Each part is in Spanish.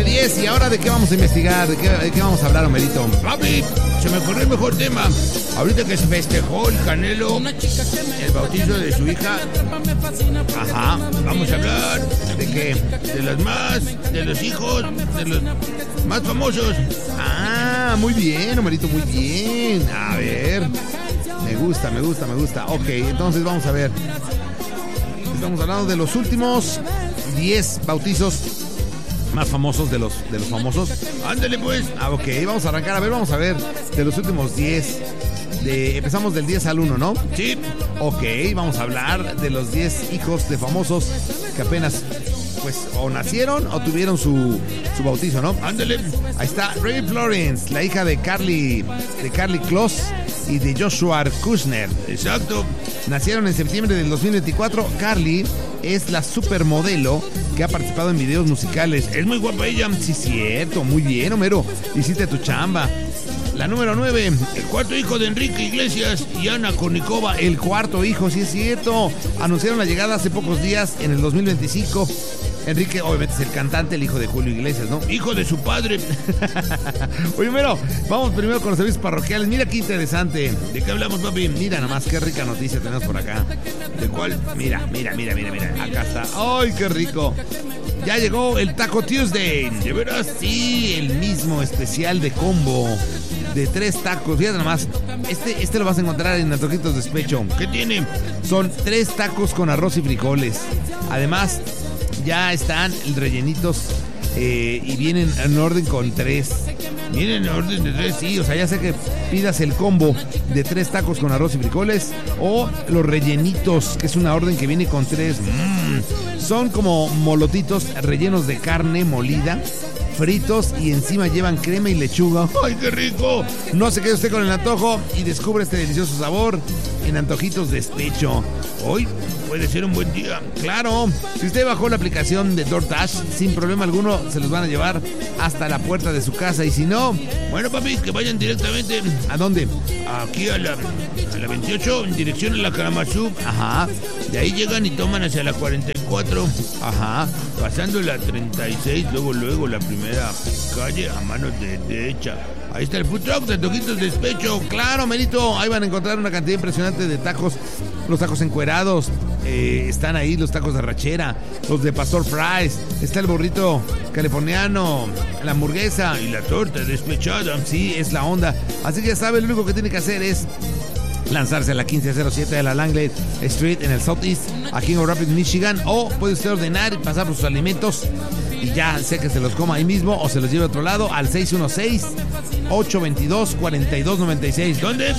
de 10. ¿Y ahora de qué vamos a investigar? ¿De qué vamos a hablar, Homerito? Papi, se me ocurrió el mejor tema. Ahorita que se festejó el Canelo, el bautizo de su hija. Ajá. Vamos a hablar ¿De qué? de los hijos, de los más famosos. Ah, muy bien, Homerito, muy bien. A ver. Me gusta. Ok, entonces vamos a ver. Estamos hablando de los últimos 10 bautizos más famosos de los famosos. Ándale pues. Ok, vamos a arrancar. A ver, vamos a ver de los últimos 10. Empezamos del 10 al 1, ¿no? Sí. Ok, vamos a hablar de los 10 hijos de famosos que apenas, pues, o nacieron o tuvieron su bautizo, ¿no? Ándale. Ahí está Ray Florence, la hija de Carly Kloss y de Joshua Kushner. Exacto. Nacieron en septiembre del 2024. Carly es la supermodelo que ha participado en videos musicales. Es muy guapa ella. Sí, cierto. Muy bien, Homero. Hiciste tu chamba. La número 9. El cuarto hijo de Enrique Iglesias y Ana Kournikova. El cuarto hijo, sí es cierto. Anunciaron la llegada hace pocos días, en el 2025. Enrique, obviamente, es el cantante, el hijo de Julio Iglesias, ¿no? Hijo de su padre. Oye, Homero, vamos primero con los servicios parroquiales. Mira qué interesante. ¿De qué hablamos, papi? Mira nomás, qué rica noticia tenemos por acá. ¿De cuál? Mira. Acá está. ¡Ay, qué rico! Ya llegó el Taco Tuesday. ¿De veras? Sí, el mismo especial de combo de 3 tacos. Fíjate nomás, este lo vas a encontrar en Antojitos Despecho. ¿Qué tiene? Son 3 tacos con arroz y frijoles. Además, ya están rellenitos y vienen en orden con 3. ¿Vienen en orden de 3? Sí, o sea, ya sé que pidas el combo de 3 tacos con arroz y frijoles o los rellenitos, que es una orden que viene con 3. Son como molotitos rellenos de carne molida, fritos, y encima llevan crema y lechuga. ¡Ay, qué rico! No se quede usted con el antojo y descubre este delicioso sabor en Antojitos Despecho. Hoy puede ser un buen día. Claro, si usted bajó la aplicación de DoorDash, sin problema alguno se los van a llevar hasta la puerta de su casa. Y si no, bueno, papi, que vayan directamente. ¿a dónde? Aquí a la 28, en dirección a la Karamazú. Ajá. De ahí llegan y toman hacia la 44. Ajá. Pasando la 36, luego la primera calle a mano derecha. Ahí está el food truck de Antojitos Despecho. Claro, Merito, ahí van a encontrar una cantidad impresionante de tacos. Los tacos encuerados, están ahí los tacos de arrachera, los de Pastor Fries, está el burrito californiano, la hamburguesa y la torta despechada. Sí, es la onda. Así que ya sabe, lo único que tiene que hacer es lanzarse a la 1507 de la Langley Street en el Southeast, aquí en Grand Rapids, Michigan, o puede usted ordenar y pasar por sus alimentos y ya sea que se los coma ahí mismo o se los lleve a otro lado al 616-822-4296. ¿Dónde?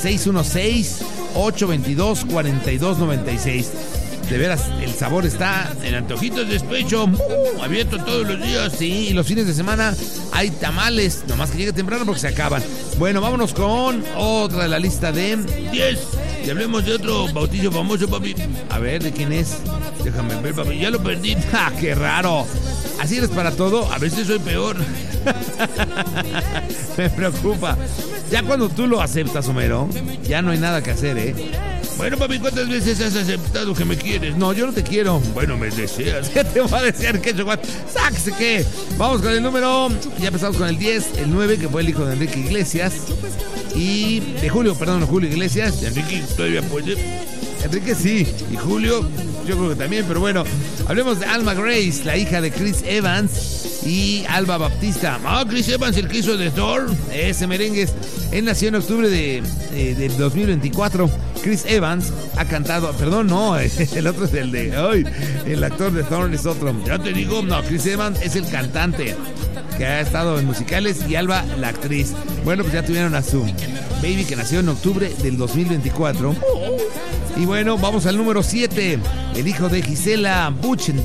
616-822-4296. De veras, el sabor está en Antojitos Despecho, abierto todos los días. Sí, y los fines de semana hay tamales, nomás que llegue temprano porque se acaban. Bueno, vámonos con otra de la lista de 10. Y hablemos de otro bautizo famoso, papi. A ver, ¿de quién es? Déjame ver, papi, ya lo perdí. ¡Ja, qué raro! ¿Así eres para todo? A veces soy peor. Me preocupa. Ya cuando tú lo aceptas, Homero, ya no hay nada que hacer, ¿eh? Bueno, papi, ¿cuántas veces has aceptado que me quieres? No, yo no te quiero. Bueno, me deseas. ¿Qué te va a desear, que sáquese qué? Vamos con el número. Ya empezamos con el 10, el 9, que fue el hijo de Enrique Iglesias. Y de Julio Iglesias. Enrique todavía puede. Enrique sí. Y Julio, yo creo que también, pero bueno. Hablemos de Alma Grace, la hija de Chris Evans y Alba Baptista. Chris Evans, el que hizo de Thor. Ese merengues. Él nació en octubre de 2024. Chris Evans ha cantado, perdón, no, el otro es el de hoy, el actor de Thor es otro. Ya te digo, no, Chris Evans es el cantante que ha estado en musicales y Alba la actriz. Bueno, pues ya tuvieron a su baby que nació en octubre del 2024. Y bueno, vamos al número 7, el hijo de Gisela Bündchen.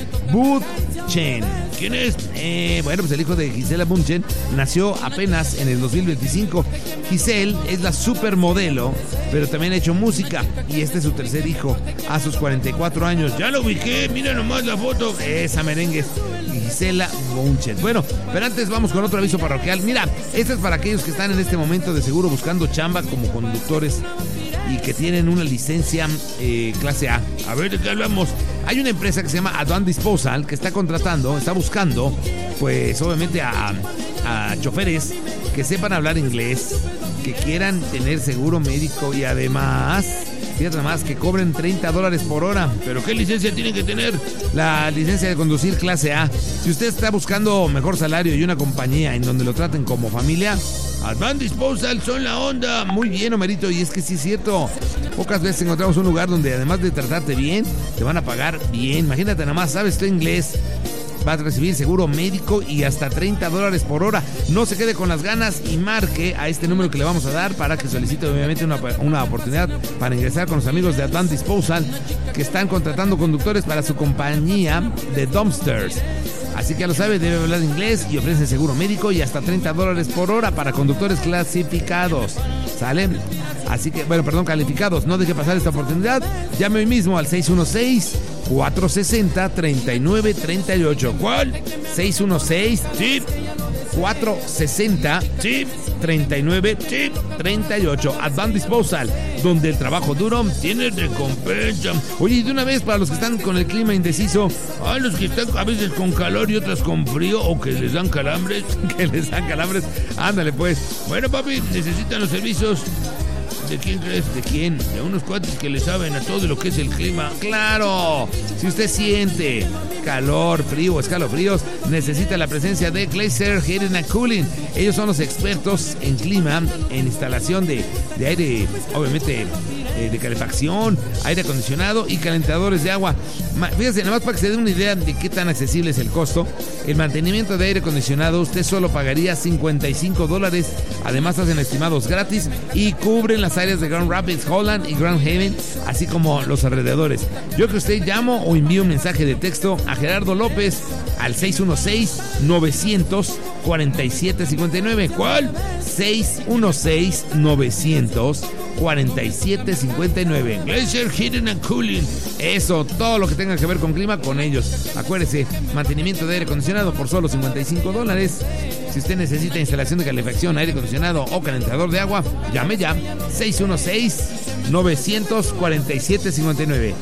¿Quién es? Bueno, pues el hijo de Gisela Bündchen nació apenas en el 2025. Giselle es la supermodelo, pero también ha hecho música y este es su tercer hijo a sus 44 años. Ya lo ubiqué, mira nomás la foto. Esa merengue, Gisela Bündchen. Bueno, pero antes vamos con otro aviso parroquial. Mira, este es para aquellos que están en este momento de seguro buscando chamba como conductores y que tienen una licencia clase A. A ver, ¿de qué hablamos? Hay una empresa que se llama Advanced Disposal que está buscando, pues obviamente a choferes que sepan hablar inglés, que quieran tener seguro médico y además, fíjate nada más, que cobren $30 por hora. ¿Pero qué licencia tienen que tener? La licencia de conducir clase A. Si usted está buscando mejor salario y una compañía en donde lo traten como familia, Advanced Disposal son la onda. Muy bien, Homerito, y es que sí es cierto. Pocas veces encontramos un lugar donde además de tratarte bien, te van a pagar bien. Imagínate nada más, sabes tú inglés, vas a recibir seguro médico y hasta $30 por hora. No se quede con las ganas y marque a este número que le vamos a dar para que solicite obviamente una oportunidad para ingresar con los amigos de Advanced Disposal que están contratando conductores para su compañía de dumpsters. Así que ya lo sabe, debe hablar inglés y ofrece seguro médico y hasta $30 por hora para conductores clasificados. ¿Sale? Así que, calificados. No deje pasar esta oportunidad. Llame hoy mismo al 616-460-3938. ¿Cuál? 616 Sí. 460 Sí. 3938. Advanced Disposal, donde el trabajo duro tiene recompensa. Oye, y de una vez para los que están con el clima indeciso, los que están a veces con calor y otras con frío o que les dan calambres. Ándale pues. Bueno, papi, necesitan los servicios. ¿De quién crees? ¿De quién? De unos cuates que le saben a todo lo que es el clima. ¡Claro! Si usted siente calor, frío o escalofríos, necesita la presencia de Glacier Heating and Cooling. Ellos son los expertos en clima, en instalación de aire, obviamente de calefacción, aire acondicionado y calentadores de agua. Fíjense, nada más para que se dé una idea de qué tan accesible es el costo. El mantenimiento de aire acondicionado usted solo pagaría $55. Además hacen estimados gratis y cubren las áreas de Grand Rapids, Holland y Grand Haven, así como los alrededores. Yo que usted llamo o envíe un mensaje de texto a Gerardo López al 616-900-4759. ¿Cuál? 616-900-4759. Glacier Heating and Cooling. Eso, todo lo que tenga que ver con clima, con ellos. Acuérdese, mantenimiento de aire acondicionado por solo $55. Si usted necesita instalación de calefacción, aire acondicionado o calentador de agua, llame ya. 616-900-4759.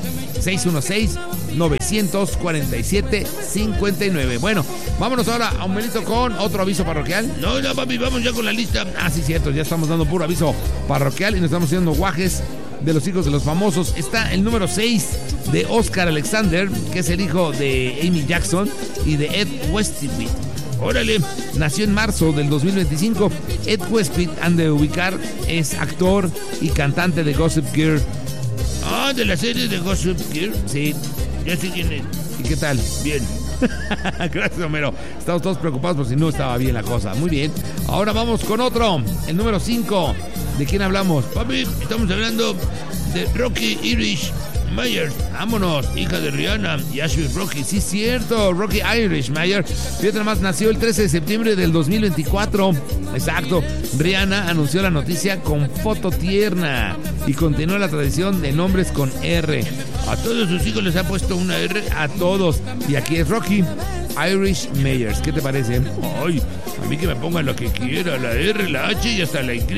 616-947-59. Bueno, vámonos ahora a un minutito con otro aviso parroquial. No, papi, vamos ya con la lista. Sí, cierto, ya estamos dando puro aviso parroquial y nos estamos haciendo guajes de los hijos de los famosos. Está el número 6 de Oscar Alexander, que es el hijo de Amy Jackson y de Ed Westfield. Órale. Nació en marzo del 2025. Ed Westfield, han de ubicar, es actor y cantante de Gossip Girl. De la serie de Gossip Girl. Sí. Ya sé quién es. ¿Y qué tal? Bien. Gracias, Homero. Estamos todos preocupados por si no estaba bien la cosa. Muy bien. Ahora vamos con otro. El número 5. ¿De quién hablamos? Papi, estamos hablando de Rocky Irish Myers. Vámonos. Hija de Rihanna y Ashley Rocky. Sí, cierto. Rocky Irish Myers. Fíjate nomás, nació el 13 de septiembre del 2024. Exacto. Rihanna anunció la noticia con foto tierna y continuó la tradición de nombres con R. A todos sus hijos les ha puesto una R. A todos. Y aquí es Rocky Irish Myers. ¿Qué te parece? Ay, a mí que me pongan lo que quiera. La R, la H y hasta la Y.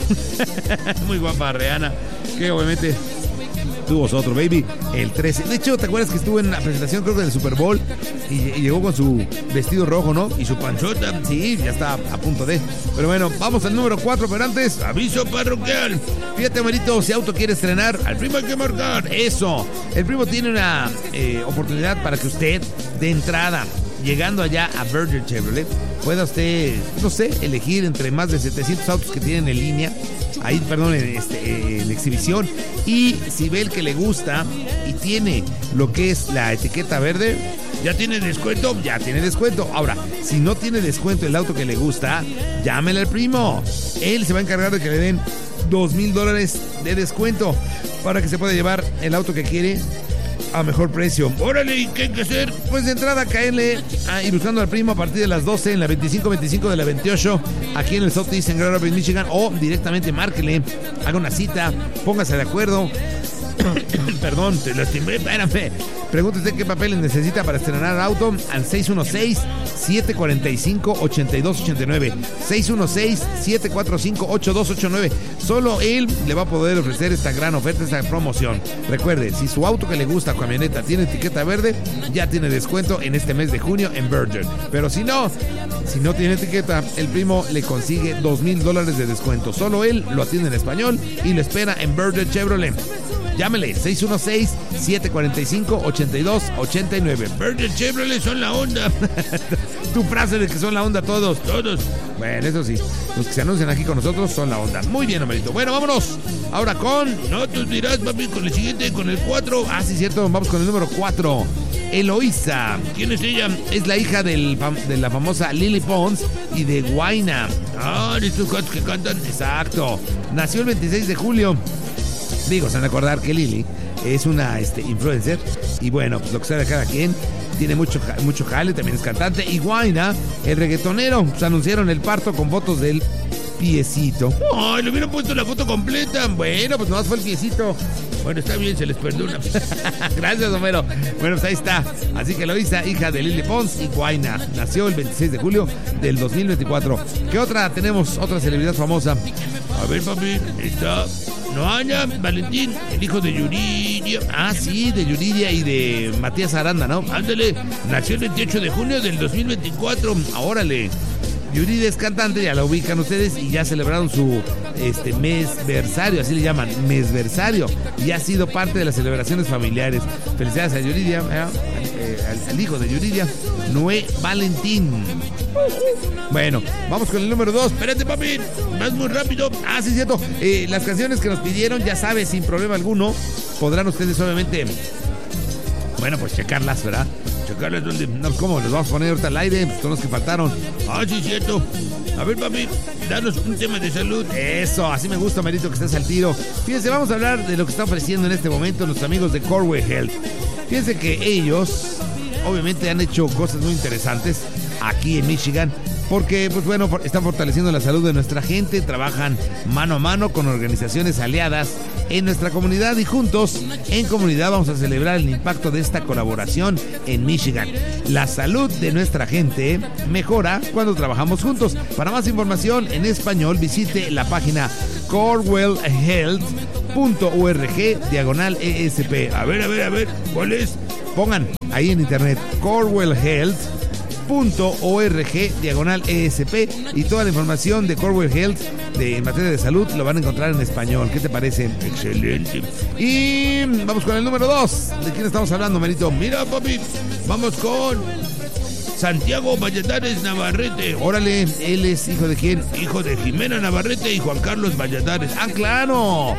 Muy guapa Rihanna. Que obviamente tuvo otro baby el 13. De hecho, ¿te acuerdas que estuvo en la presentación, creo que del Super Bowl? Y llegó con su vestido rojo, ¿no? Y su panchota. Sí, ya está a punto de. Pero bueno, vamos al número 4, pero antes, aviso parroquial. Fíjate, Marito, si auto quiere estrenar, al primo hay que marcar. Eso. El primo tiene una oportunidad para que usted, de entrada, llegando allá a Berger Chevrolet, pueda usted, no sé, elegir entre más de 700 autos que tienen en línea. Ahí, perdón, en exhibición. Y si ve el que le gusta y tiene lo que es la etiqueta verde, ¿ya tiene descuento? Ya tiene descuento. Ahora, si no tiene descuento el auto que le gusta, llámele al primo. Él se va a encargar de que le den $2,000 de descuento para que se pueda llevar el auto que quiere a mejor precio. Órale, ¿y qué hay que hacer? Pues de entrada caerle y buscando al primo a partir de las 12 en la 2525 de la 28 aquí en el Southeast en Grand Rapids, Michigan, o directamente márquele, haga una cita, póngase de acuerdo Perdón, Te lastimé. espérame. Pregunta usted qué papeles necesita para estrenar auto al 616-745-8289. 616-745-8289. Solo él le va a poder ofrecer esta gran oferta, esta promoción. Recuerde, si su auto que le gusta, camioneta, tiene etiqueta verde, ya tiene descuento en este mes de junio en Berger. Pero si no tiene etiqueta, el primo le consigue $2,000 de descuento. Solo él lo atiende en español y lo espera en Berger Chevrolet. Llámele 616-745-8289. Berger Chevrolet son la onda. Tu frase de que son la onda todos. Bueno, eso sí, los que se anuncian aquí con nosotros son la onda. Muy bien, Homerito. Bueno, vámonos. Ahora con... No, tú dirás, papi, con el siguiente, con el 4. Ah, sí, cierto. Vamos con el número 4. Eloísa. ¿Quién es ella? Es la hija de la famosa Lily Pons y de Guayna. Ah, estos gatos que cantan. Exacto. Nació el 26 de julio. Digo, se van a acordar que Lily es una influencer. Y bueno, pues lo que sabe cada quien. Tiene mucho jale, también es cantante. Y Guayna, el reggaetonero, pues anunciaron el parto con fotos del piecito. Ay, le hubieran puesto la foto completa. Bueno, pues nomás fue el piecito. Bueno, está bien, se les perdona. Gracias, Homero. Bueno, pues ahí está. Así que Eloísa, hija de Lily Pons y Guayna, nació el 26 de julio del 2024. ¿Qué otra tenemos? Otra celebridad famosa. A ver, papi, está Noaña Valentín, el hijo de Yuridia. Ah, sí, de Yuridia y de Matías Aranda, ¿no? Ándale, nació el 28 de junio del 2024. Órale. Yuridia es cantante, ya la ubican ustedes y ya celebraron su mesversario, así le llaman, mesversario, y ha sido parte de las celebraciones familiares. Felicidades a Yuridia, al hijo de Yuridia, Noé Valentín. Bueno, vamos con el número 2. Espérate, papi, vas muy rápido. Ah, sí, cierto. Las canciones que nos pidieron, ya sabes, sin problema alguno, podrán ustedes obviamente, bueno, pues checarlas, ¿verdad? Checarlas donde... No, ¿cómo? Les vamos a poner ahorita al aire, pues son los que faltaron. Ah, sí, cierto. A ver, papi, danos un tema de salud. Eso, así me gusta, Merito, que estés al tiro. Fíjense, vamos a hablar de lo que está ofreciendo en este momento nuestros amigos de Coreway Health. Fíjense que ellos, obviamente, han hecho cosas muy interesantes aquí en Michigan, porque, pues bueno, están fortaleciendo la salud de nuestra gente, trabajan mano a mano con organizaciones aliadas en nuestra comunidad y juntos, en comunidad, vamos a celebrar el impacto de esta colaboración en Michigan. La salud de nuestra gente mejora cuando trabajamos juntos. Para más información en español, visite la página corewellhealth.org/ESP. A ver, ¿cuál es? Pongan ahí en internet corewellhealth.org/ESP y toda la información de Corewell Health en materia de salud lo van a encontrar en español. ¿Qué te parece? Excelente. Y vamos con el número 2. ¿De quién estamos hablando, Merito? Mira, papi, vamos con Santiago Valladares Navarrete. Órale, ¿él es hijo de quién? Hijo de Jimena Navarrete y Juan Carlos Valladares. ¡Ah, claro!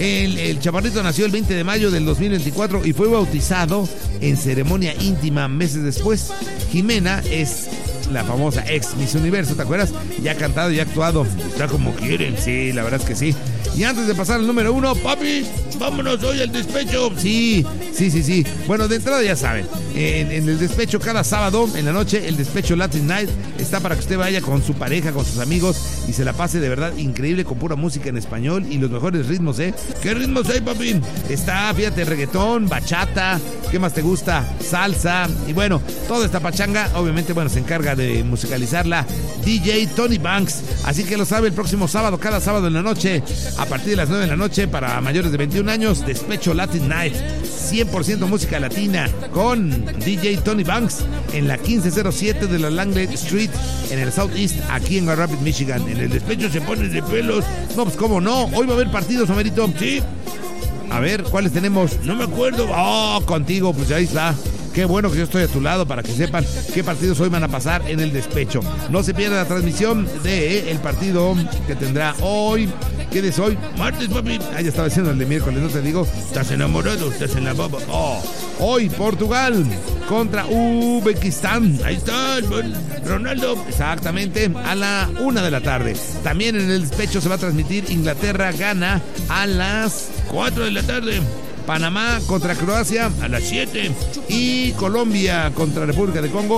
El chaparrito nació el 20 de mayo del 2024 y fue bautizado en ceremonia íntima meses después. Jimena es la famosa ex Miss Universo, ¿te acuerdas? Ya ha cantado y ha actuado. Está como quieren. Sí, la verdad es que sí. Y antes de pasar al número 1, papi, vámonos hoy al despecho. Sí. Bueno, de entrada ya saben, en el despecho cada sábado en la noche, el despecho Latin Night está para que usted vaya con su pareja, con sus amigos y se la pase de verdad increíble con pura música en español y los mejores ritmos, ¿eh? ¿Qué ritmos hay, papi? Está, fíjate, reggaetón, bachata, ¿qué más te gusta? Salsa y bueno, toda esta pachanga, obviamente, bueno, se encarga de musicalizarla DJ Tony Banks. Así que lo sabe, el próximo sábado, cada sábado en la noche, a partir de las 9 de la noche, para mayores de 21 años, despecho Latin Night. 100% música latina con DJ Tony Banks en la 1507 de la Langley Street en el Southeast, aquí en Grand Rapids, Michigan. En el despecho se ponen de pelos. No, pues cómo no, hoy va a haber partidos, Homerito. Sí. A ver, ¿cuáles tenemos? No me acuerdo. Contigo, pues ahí está. Qué bueno que yo estoy a tu lado para que sepan qué partidos hoy van a pasar en el despecho. No se pierda la transmisión del partido que tendrá hoy. ¿Qué es hoy? Martes, papi. Ah, ya estaba diciendo el de miércoles, no te digo. Estás enamorado, estás en la baba. Hoy Portugal contra Uzbekistán. Ahí está, Ronaldo. Exactamente, a la 1 de la tarde. También en el despecho se va a transmitir Inglaterra-Ghana a las 4 de la tarde. Panamá contra Croacia a las 7. y Colombia contra República de Congo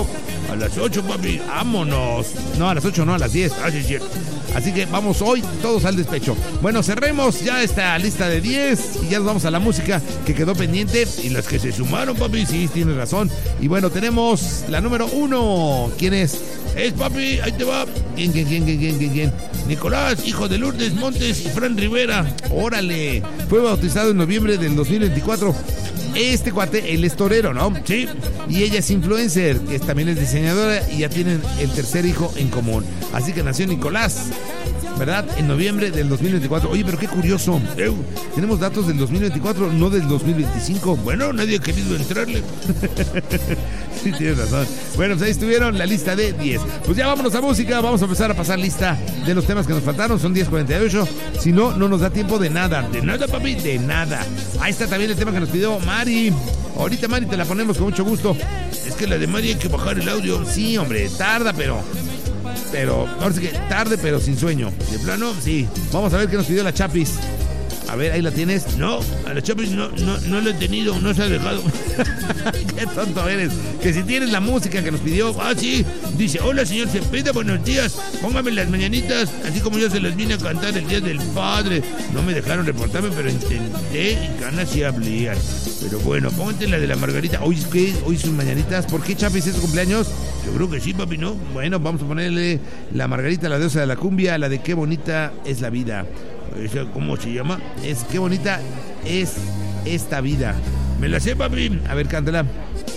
A las 8, papi. Vámonos. No, a las 8 no, a las 10. Ah, sí, es cierto. Así que vamos hoy todos al despecho. Bueno, cerremos ya esta lista de 10 y ya nos vamos a la música que quedó pendiente. Y las que se sumaron, papi. Sí, tienes razón. Y bueno, tenemos la número 1. ¿Quién es? Es, papi, ahí te va. ¿Quién? Nicolás, hijo de Lourdes Montes y Fran Rivera. Órale. Fue bautizado en noviembre del 2024. Este cuate, él es torero, ¿no? Sí. Y ella es influencer, que también es diseñadora y ya tienen el tercer hijo en común. Así que nació Nicolás, ¿verdad? En noviembre del 2024. Oye, pero qué curioso. Tenemos datos del 2024, no del 2025. Bueno, nadie ha querido entrarle. Sí, tienes razón. Bueno, pues ahí estuvieron la lista de 10. Pues ya vámonos a música. Vamos a empezar a pasar lista de los temas que nos faltaron. Son 10:48. Si no, no nos da tiempo de nada. De nada, papi. De nada. Ahí está también el tema que nos pidió Mari. Ahorita, Mari, te la ponemos con mucho gusto. Es que la de Mari hay que bajar el audio. Sí, hombre, tarda, pero ahora sí que tarde, pero sin sueño. ¿De plano? Sí. Vamos a ver qué nos pidió la Chapis. A ver, ahí la tienes. No, a la Chapis no la he tenido, no se ha dejado. Qué tonto eres. Que si tienes la música que nos pidió. Ah, sí. Dice, hola, señor Cepeda, buenos días. Póngame las mañanitas, así como yo se las vine a cantar el Día del Padre. No me dejaron reportarme, pero intenté y ganas sí hablían. Pero bueno, póngate la de la Margarita. Hoy, ¿qué? Hoy sus mañanitas. ¿Por qué, Chapis, es su cumpleaños? Yo creo que sí, papi, ¿no? Bueno, vamos a ponerle la Margarita, la diosa de la cumbia, la de qué bonita es la vida. ¿Cómo se llama? Es qué bonita es esta vida. Me la sé, papi. A ver, cántala.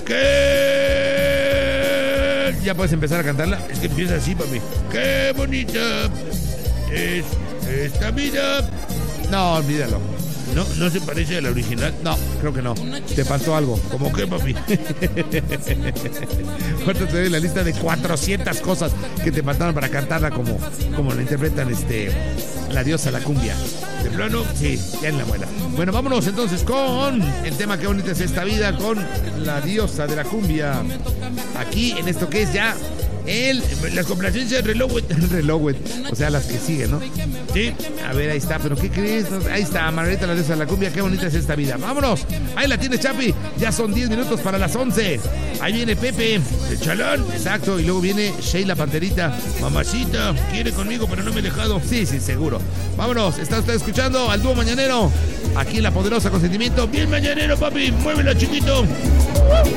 ¿Qué? ¿Ya puedes empezar a cantarla? Es que empieza así, papi. Qué bonita es esta vida. No, olvídalo. ¿No se parece a la original? No, creo que no. Te faltó algo. ¿Cómo qué, papi? Ahorita te doy la lista de 400 cosas que te faltaron para cantarla como la interpretan la diosa, la cumbia. ¿De plano? Sí, ya en la muela. Bueno, vámonos entonces con el tema qué bonita es esta vida, con la diosa de la cumbia. Aquí en esto que es ya las complacencias Reloaded. Reloaded, o sea, las que siguen, ¿no? Sí. A ver, ahí está, pero ¿qué crees? Ahí está, Margarita, la diosa de la cumbia, qué bonita es esta vida. ¡Vámonos! Ahí la tienes, Chapi. Ya son 10 minutos para las 11. Ahí viene Pepe, el Chalán. Exacto, y luego viene Sheila Panterita. Mamacita, quiere conmigo, pero no me he dejado. Sí, seguro. Vámonos, está usted escuchando al dúo mañanero. Aquí en La Poderosa Consentimiento. Bien mañanero, papi. Muévela, chiquito.